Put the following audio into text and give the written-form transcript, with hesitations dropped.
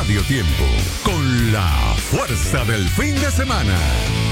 Radio Tiempo, con la fuerza del fin de semana.